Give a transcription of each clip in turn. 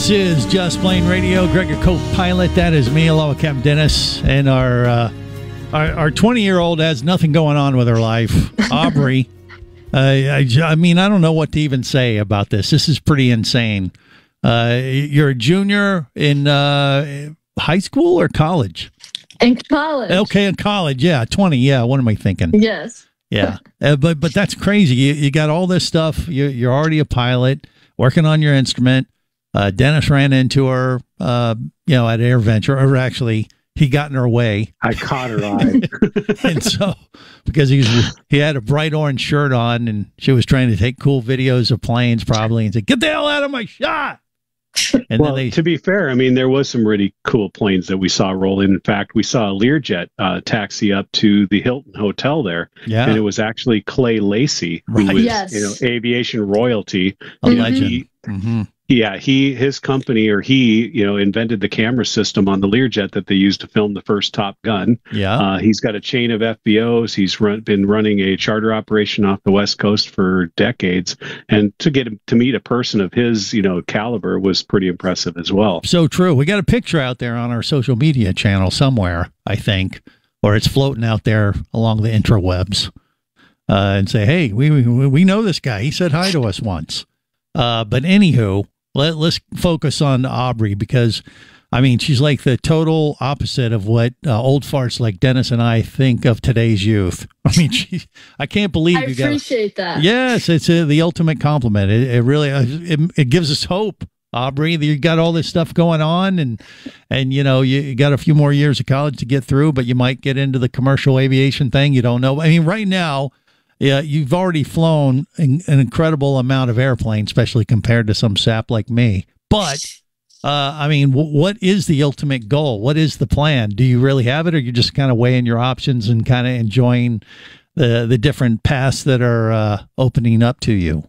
This is Just Plain Radio. Gregor, co-pilot. That is me, along with Captain Dennis, and our 20-year-old has nothing going on with her life, Aubrey. I mean, I don't know what to even say about this. This is pretty insane. You're a junior in high school or college? In college. Okay, in college. Yeah, 20. Yeah, what am I thinking? Yes. Yeah, but that's crazy. You got all this stuff. You're already a pilot, working on your instrument. Dennis ran into her, at AirVenture, or actually, he got in her way. I caught her eye. And so, because he had a bright orange shirt on, and she was trying to take cool videos of planes, probably, and said, "Get the hell out of my shot!" And well, to be fair, I mean, there was some really cool planes that we saw roll in. In fact, we saw a Learjet taxi up to the Hilton Hotel there, and it was actually Clay Lacy, who was aviation royalty, a legend. His company, or he invented the camera system on the Learjet that they used to film the first Top Gun. He's got a chain of FBOs. He's been running a charter operation off the West Coast for decades, and to get him to meet a person of his caliber was pretty impressive as well. So true. We got a picture out there on our social media channel somewhere, I think, or it's floating out there along the interwebs, and say, hey, we know this guy. He said hi to us once. But anywho, let's focus on Aubrey, because, I mean, she's like the total opposite of what old farts like Dennis and I think of today's youth. I mean, I can't believe I appreciate that. Yes, it's the ultimate compliment. It really it gives us hope, Aubrey. You got all this stuff going on, and you got a few more years of college to get through, but you might get into the commercial aviation thing. You don't know. I mean, right now, yeah, you've already flown an incredible amount of airplanes, especially compared to some sap like me. But, I mean, what is the ultimate goal? What is the plan? Do you really have it, or you're just kind of weighing your options and kind of enjoying the different paths that are opening up to you?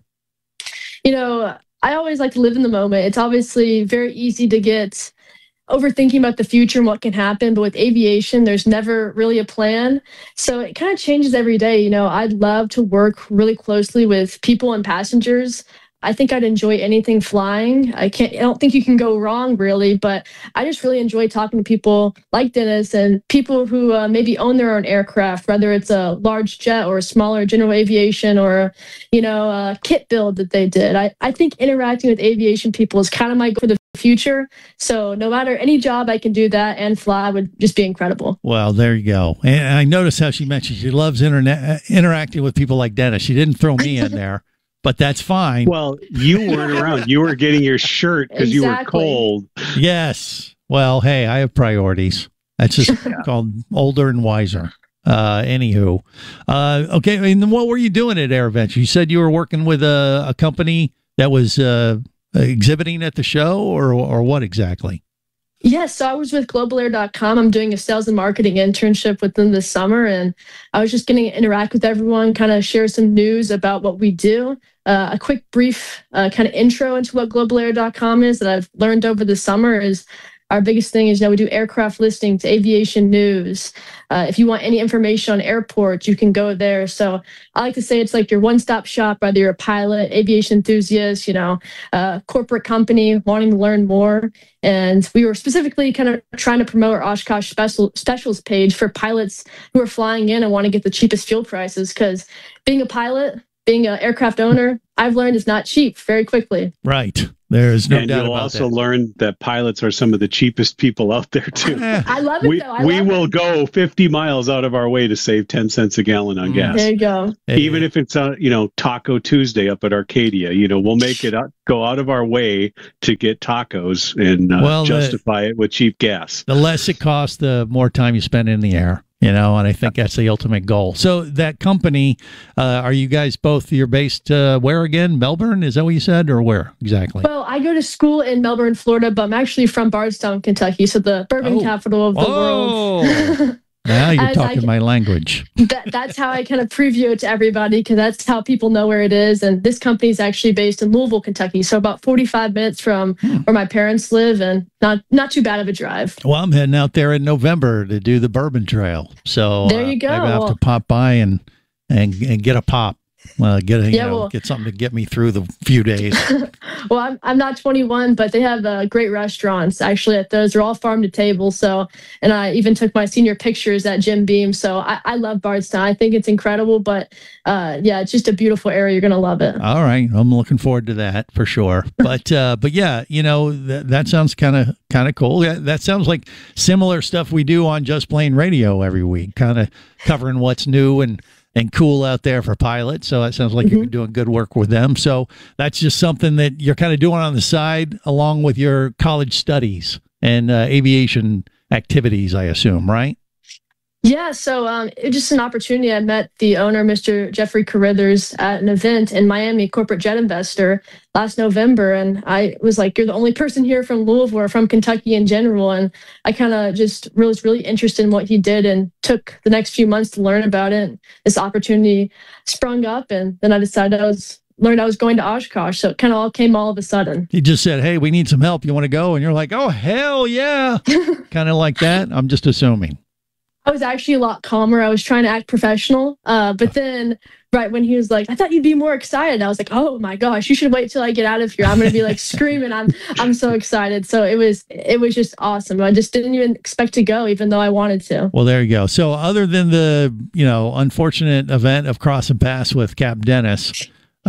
I always like to live in the moment. It's obviously very easy to get overthinking about the future and what can happen, but with aviation, there's never really a plan. So it kind of changes every day. I'd love to work really closely with people and passengers. I think I'd enjoy anything flying. I don't think you can go wrong, really, but I just really enjoy talking to people like Dennis and people who maybe own their own aircraft, whether it's a large jet or a smaller general aviation or, a kit build that they did. I think interacting with aviation people is kind of my goal for the future. So no matter any job, I can do that and fly would just be incredible. Well, there you go. And I noticed how she mentioned she loves interacting with people like Dennis. She didn't throw me in there. But that's fine. Well, you weren't around. You were getting your shirt because you were cold. Yes. Well, hey, I have priorities. That's just called older and wiser. Anywho. Okay. And what were you doing at AirVenture? You said you were working with a company that was exhibiting at the show, or what exactly? Yes, so I was with globalair.com. I'm doing a sales and marketing internship with them this summer, and I was just getting to interact with everyone, kind of share some news about what we do. A quick, brief kind of intro into what globalair.com is that I've learned over the summer is our biggest thing is, we do aircraft listings, aviation news. If you want any information on airports, you can go there. So I like to say it's like your one-stop shop, whether you're a pilot, aviation enthusiast, corporate company wanting to learn more. And we were specifically kind of trying to promote our Oshkosh specials page for pilots who are flying in and want to get the cheapest fuel prices, because being a pilot, being an aircraft owner, I've learned is not cheap very quickly. Right. There's no doubt about that. And you'll also learn that pilots are some of the cheapest people out there, too. I love it, though. We will go 50 miles out of our way to save 10 cents a gallon on gas. There you go. Even if it's, Taco Tuesday up at Arcadia, we'll make it go out of our way to get tacos and justify it with cheap gas. The less it costs, the more time you spend in the air. And I think that's the ultimate goal. So that company, are you guys both, you're based where again? Melbourne? Is that what you said, or where exactly? Well, I go to school in Melbourne, Florida, but I'm actually from Bardstown, Kentucky, so the bourbon capital of the world. Now you're talking my language. That's how I kind of preview it to everybody, because that's how people know where it is. And this company is actually based in Louisville, Kentucky, so about 45 minutes from where my parents live, and not too bad of a drive. Well, I'm heading out there in November to do the Bourbon Trail, so there you go. I have to pop by and get a pop. Well, get something to get me through the few days. Well, I'm not 21, but they have great restaurants actually at those. They're all farm to table. So, and I even took my senior pictures at Jim Beam. So I love Bardstown. I think it's incredible. But yeah, it's just a beautiful area. You're gonna love it. All right, I'm looking forward to that for sure. But yeah, that sounds kind of cool. Yeah, that sounds like similar stuff we do on Just Plain Radio every week, kind of covering what's new and cool out there for pilots. So that sounds like you're doing good work with them. So that's just something that you're kind of doing on the side along with your college studies and aviation activities, I assume, right? Yeah, so it was just an opportunity. I met the owner, Mr. Jeffrey Carithers, at an event in Miami, Corporate Jet Investor, last November. And I was like, you're the only person here from Louisville or from Kentucky in general. And I kind of just was really interested in what he did and took the next few months to learn about it. This opportunity sprung up, and then I decided I was going to Oshkosh. So it kind of all came all of a sudden. He just said, hey, we need some help. You want to go? And you're like, oh, hell yeah. Kind of like that. I'm just assuming. I was actually a lot calmer. I was trying to act professional. But then right when he was like, I thought you'd be more excited. I was like, oh my gosh, you should wait till I get out of here. I'm going to be like screaming. I'm so excited. So it was just awesome. I just didn't even expect to go, even though I wanted to. Well, there you go. So other than the, unfortunate event of crossing paths with Cap Dennis,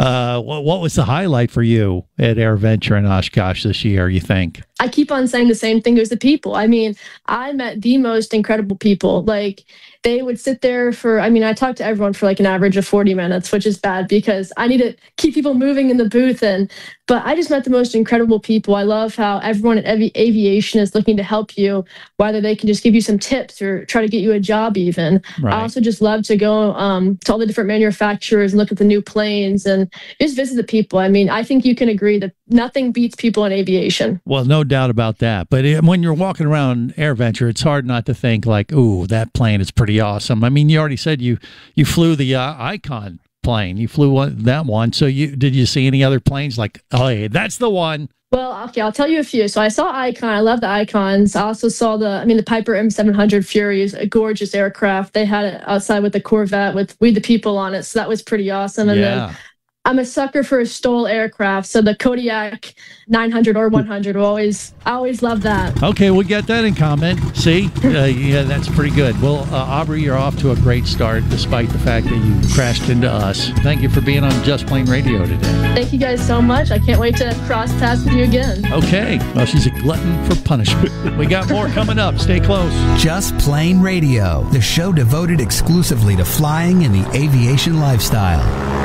what was the highlight for you at AirVenture in Oshkosh this year, you think? I keep on saying the same thing. It was the people. I mean, I met the most incredible people. Like, they would sit there I talked to everyone for like an average of 40 minutes, which is bad because I need to keep people moving in the booth. But I just met the most incredible people. I love how everyone at aviation is looking to help you, whether they can just give you some tips or try to get you a job even. Right. I also just love to go to all the different manufacturers and look at the new planes and just visit the people. I mean, I think you can agree that nothing beats people in aviation. Well, no doubt about that. But when you're walking around AirVenture, it's hard not to think like, ooh, that plane is pretty awesome. I mean, you already said you flew the Icon plane. You flew that one. So did you see any other planes like, oh, hey, that's the one? Well, okay, I'll tell you a few. So I saw Icon. I love the Icons. I also saw the Piper M700 Fury is a gorgeous aircraft. They had it outside with the Corvette with We the People on it. So that was pretty awesome. And then I'm a sucker for a STOL aircraft, so the Kodiak 900 or 100 I always love that. Okay, we got that in common. See, yeah, that's pretty good. Well, Aubrey, you're off to a great start, despite the fact that you crashed into us. Thank you for being on Just Plain Radio today. Thank you guys so much. I can't wait to cross paths with you again. Okay, well, she's a glutton for punishment. We got more coming up. Stay close. Just Plain Radio, the show devoted exclusively to flying and the aviation lifestyle.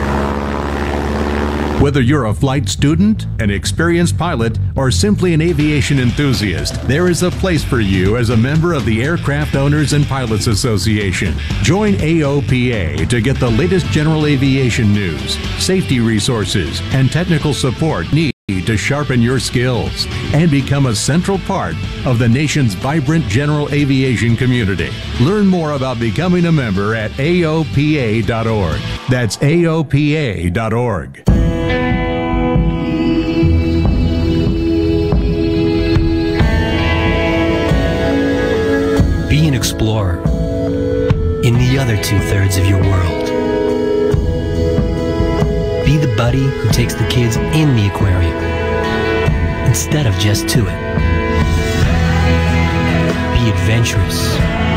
Whether you're a flight student, an experienced pilot, or simply an aviation enthusiast, there is a place for you as a member of the Aircraft Owners and Pilots Association. Join AOPA to get the latest general aviation news, safety resources, and technical support needed to sharpen your skills and become a central part of the nation's vibrant general aviation community. Learn more about becoming a member at AOPA.org. That's AOPA.org. Be an explorer in the other 2/3 of your world. Be the buddy who takes the kids in the aquarium instead of just to it. Be adventurous.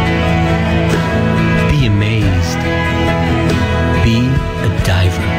Be amazed. Be a diver.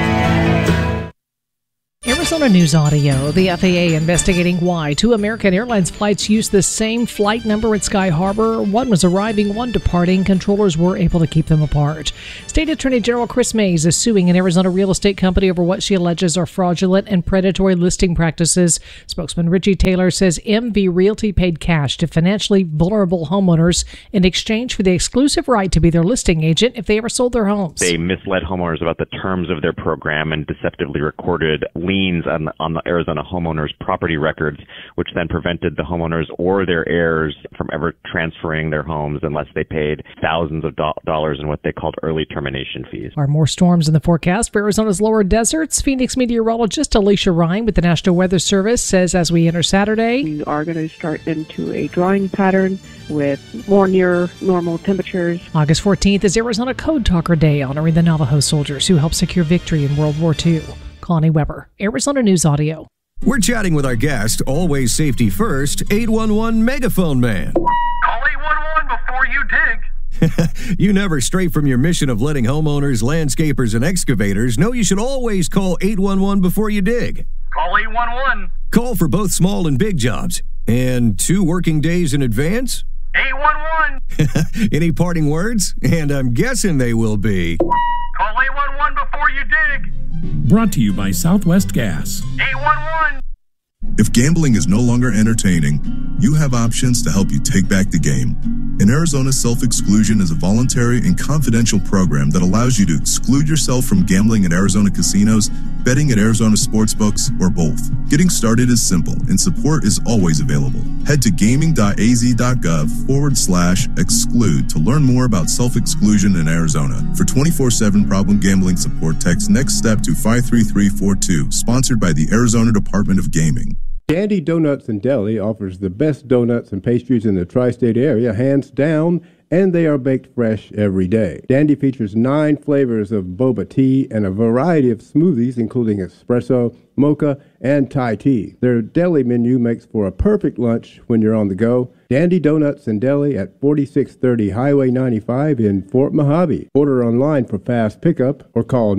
Arizona News Audio. The FAA investigating why 2 American Airlines flights used the same flight number at Sky Harbor. One was arriving, one departing. Controllers were able to keep them apart. State Attorney General Chris Mays is suing an Arizona real estate company over what she alleges are fraudulent and predatory listing practices. Spokesman Richie Taylor says MV Realty paid cash to financially vulnerable homeowners in exchange for the exclusive right to be their listing agent if they ever sold their homes. They misled homeowners about the terms of their program and deceptively recorded liens liens on the Arizona homeowners' property records, which then prevented the homeowners or their heirs from ever transferring their homes unless they paid thousands of dollars in what they called early termination fees. Are more storms in the forecast for Arizona's lower deserts? Phoenix meteorologist Alicia Ryan with the National Weather Service says as we enter Saturday, we are going to start into a drawing pattern with more near normal temperatures. August 14th is Arizona Code Talker Day, honoring the Navajo soldiers who helped secure victory in World War II. Connie Weber, Arizona News Audio. We're chatting with our guest, always safety first, 811 Megaphone Man. Call 811 before you dig. You never stray from your mission of letting homeowners, landscapers, and excavators know you should always call 811 before you dig. Call 811. Call for both small and big jobs. And 2 working days in advance? 811. Any parting words? And I'm guessing they will be. Call 811 before you dig. Brought to you by Southwest Gas. 811. If gambling is no longer entertaining, you have options to help you take back the game. In Arizona, self-exclusion is a voluntary and confidential program that allows you to exclude yourself from gambling at Arizona casinos, betting at Arizona sportsbooks, or both. Getting started is simple, and support is always available. Head to gaming.az.gov/exclude to learn more about self-exclusion in Arizona. For 24/7 problem gambling support, text Next Step to 53342, sponsored by the Arizona Department of Gaming. Dandy Donuts and Deli offers the best donuts and pastries in the tri-state area, hands down, and they are baked fresh every day. Dandy features 9 flavors of boba tea and a variety of smoothies, including espresso, mocha, and Thai tea. Their deli menu makes for a perfect lunch when you're on the go. Dandy Donuts and Deli at 4630 Highway 95 in Fort Mojave. Order online for fast pickup or call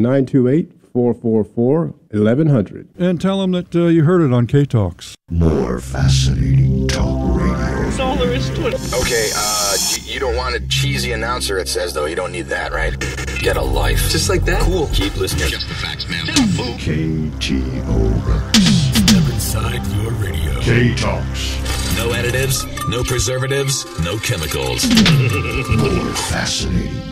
928-444-1100. And tell them that you heard it on K-Talks. More fascinating talk radio. That's all there is to it. Okay, you don't want a cheesy announcer, it says, though. You don't need that, right? Get a life. Just like that? Cool. Keep listening. Just the facts, man. KTO. Step inside your radio. K-Talks. No additives, no preservatives, no chemicals. More fascinating